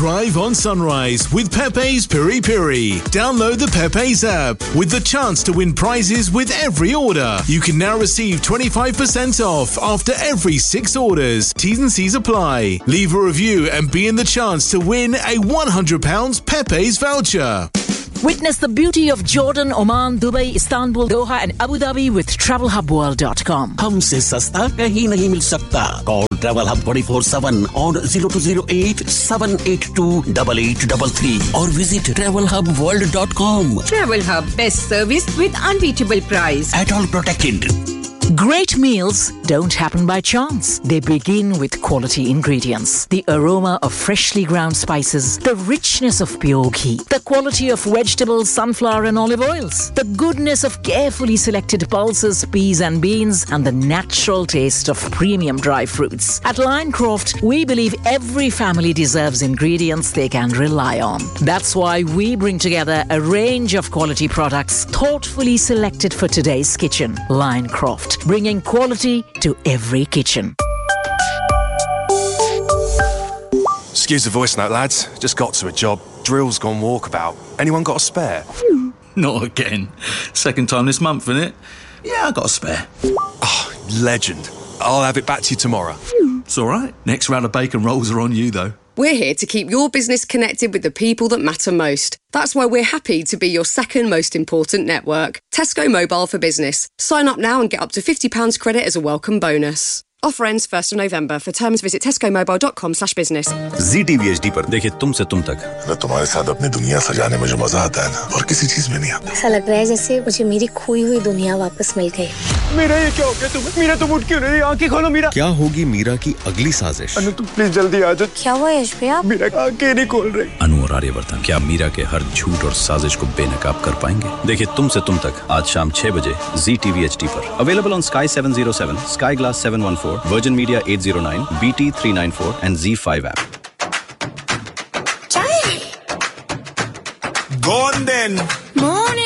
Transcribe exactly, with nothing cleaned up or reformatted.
Drive on sunrise with Pepe's Piri Piri. Download the Pepe's app with the chance to win prizes with every order. You can now receive twenty-five percent off after every six orders. T's and C's apply. Leave a review and be in the chance to win a one hundred pounds Pepe's voucher. Witness the beauty of Jordan, Oman, Dubai, Istanbul, Doha and Abu Dhabi with travel hub world dot com. हमसे सस्ता कहीं नहीं मिल सकता. Call Travel Hub twenty-four seven on zero two zero eight seven eight two eight eight three three or visit travel hub world dot com. Travel Hub, best service with unbeatable price. At all protected. Great meals don't happen by chance. They begin with quality ingredients. The aroma of freshly ground spices, the richness of pure ghee, the quality of vegetables, sunflower and olive oils, the goodness of carefully selected pulses, peas and beans, and the natural taste of premium dry fruits. At Lioncroft, we believe every family deserves ingredients they can rely on. That's why we bring together a range of quality products thoughtfully selected for today's kitchen. Lioncroft, bringing quality to every kitchen. Excuse the voice note, lads. Just got to a job. Drill's gone walkabout. Anyone got a spare? Not again. Second time this month, innit? Yeah, I got a spare. Oh, legend. I'll have it back to you tomorrow. It's all right. Next round of bacon rolls are on you, though. We're here to keep your business connected with the people that matter most. That's why we're happy to be your second most important network. Tesco Mobile for Business. Sign up now and get up to fifty pounds credit as a welcome bonus. Offer ends first of November. For terms, visit tesco mobile dot com slash business. Z T V H D पर देखिए तुमसे तुम तक. मैं तुम्हारे साथ अपनी दुनिया सजाने में जो मजा आता है ना, और किसी चीज में नहीं आता. ऐसा लग रहा है जैसे मुझे मेरी खोई हुई दुनिया वापस मिल गई. मीरा, ये क्या हो गया तुम्हें? मीरा, तुम उठ क्यों नहीं? आंखें खोलो मीरा. क्या होगी मीरा की अगली साजिश? अनु, तुम प्लीज जल्दी आ जाओ. क्या हुआ यश भैया? मीरा आंखें नहीं खोल रही. अनु और आर्यवर्धन क्या मीरा के हर झूठ और साजिश को बेनकाब कर पाएंगे? देखिए तुमसे तुम तक आज शाम छह बजे Z T V H D पर. Available on Sky seven oh seven, Sky Glass seven one four, Virgin Media eight oh nine, B T three ninety-four and Z five app. Chai. Go on then. Morning.